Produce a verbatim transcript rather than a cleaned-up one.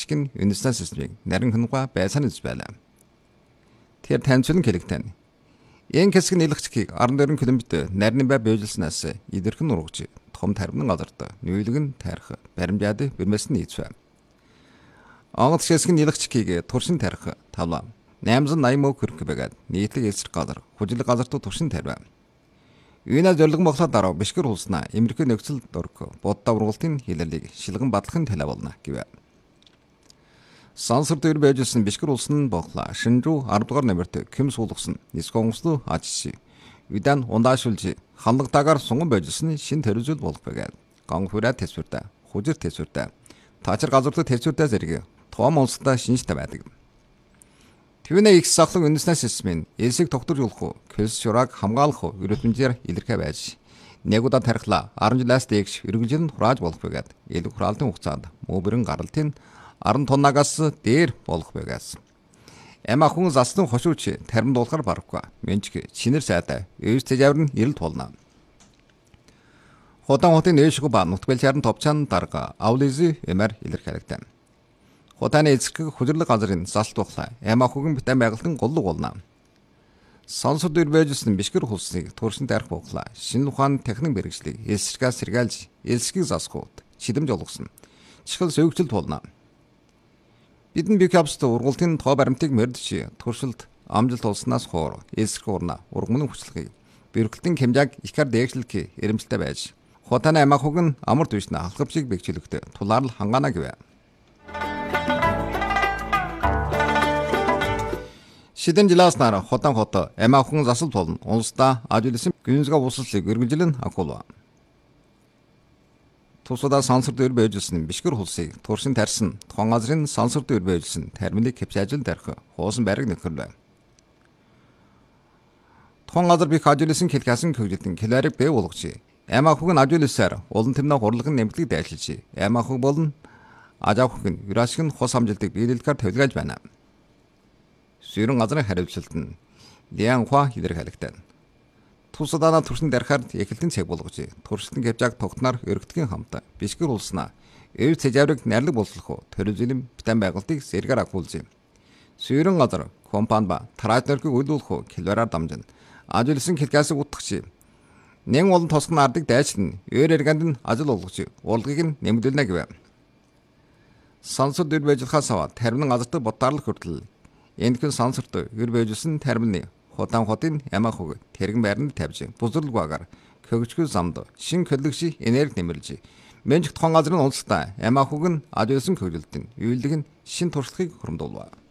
гიშгэн үндэснэ системийг нарийн хэн과 байсан гэж байлаа. Тэр таньцлан хэлэгтэн. Энэ хэсэг нийлэгчгийг арван дөрвөн километр нарийн бай бийжилснаас идэрхэн ургаж том тармын газарт нүүлгэн тарих баримжаад бэрмэс нь ийцвэ. Онгоц хэсэг нийлэгчгийг туршин тарих тавлаа. найман восемьдесят мөнгө хүрэх байгаад нийтлэг эсрэг газар хүжлэг газартуу туршин тарив. Юуна зорилгон боглоод дараа Бишкек улснаа Америк нөхцөл дөрөх боддоо ургалтын хилэлийг шилгэн батлахын талаа болно гэвэ. Сансар дээр байжсэн Бишкек улсын боглоо шинжүү арав дугаар намирт Ким суулгасан нисгонслуу ажси. Видан ундаашулж ханлагтаагаар сунган байжсэн шин төрөзөл болох байгаад гон хүрээ тэсвэрдэ хужир тэсвэрдэ таачир газарт тэсвэрдэ зэрэг том улстай шинжтэй байдаг. Түүний их сахлаг үндэснэ системийн элсийг тогтворж болох көлс шурааг хамгаалах өрөөтмөнжээр илэрхэ байж нэг удаа тархлаа арван жилээс дээш өргөжлөнд хурааж болох байгаад илүү хураалтын хугацаанд мөбөрөн гаралтын арван тоннагаас дээр болох байгаас эма хүн заслан хошууч тарим дуулахар барахгүй менчг чинэр сайтай өөс тэжавар нь ирэлт болно. Хотон хотын нөөшгөө ба нутгалчаар нь товчаан дарга авлизи эмэр илэрхэлэгтэн. Хотаны эцэг хүжирлэг газрын залт тухлаа эма хүүхэн битэн байгальтан голлог болно. Сонсор дээр байжсэн Бишкек улсыг туршин тарих буглаа шинэ ухаан техник мэрэгжлийг эсрэгээс сэргээлж элсгийг засахуд чидэмж олгосон чихэл сөөгчлөлт болно. Бидэн бикапст ургалтын тоо баримтыг мөрдөж туршилт амжилт олснаас хоор эсрэг урна ургамын хүчлэгийг бэрхтэлтэн хэмжээг ихэр дээгшлэх эрэмжлэлтэй байж хотаны эма хүүхэн амар түвшнэ халхавчиг бэгчлэгтээ тулаарл хангаана гэвэ. Шидэн жилааснаар хотан хото эма хүн засал болно. Улсдаа ажуулсан гүнзга усалыг өргөжлөн акулва. Тусада сансар дээр байжсэн Бишкек улсыг туршин тарьсан тухайн газрын сансар дээр байжсэн терминик хэмжээл тарих хуусан байрыг нөхөрлөө. Тухайн газар бих ажуулсан хэлхээсэн хөгжилтэн киларик бай болгож эма хүн ажуулсаар улан тэмнэ хурлагын нэмэлтийг дайшилж эма хүн болон ажаа хүн юрашгын хос хамжилтыг биелэлгээр тавилгааж байна. Сүүрэн газрын хариуцлалт нь Лянгхуа илэрхийлэгтэн. Тусадаа туршин дарахаар эхэлтэн цаг болгож туршилтын хэмжээг тогтноор өргөдгийн хамт Бишкек улснаа эв цэжаврыг найрлаг боловсрох төрөлзөлм битэн байгуултыг сэргээр агуулж юм. Сүүрэн газар компани ба тараачнарыг үйлдвэрлэх килвараар дамжин ажуулсан хэлхээсийг утгах нэн олон тосгон ардыг дайчлан өөр эргэнд нь ажил олгож урлагийг нь нэмэгдүүлнэ гэвэ. Сансар дээр байжлахаас аваад тармин газарт боддаарлах хүртэл энэхэн сансарт өр байжсэн тармины хотан хотын эма хүүг тэрэгэн байранд тавьж бузрлуугаар хөгжгөл замд шин хөдлөгч энерги нэмэрлж менжих тухайн газрын улстай эма хүүг нь ажуулсан хөгжилтөнд үйлдэг нь шин туршлагыг хуримдуулва.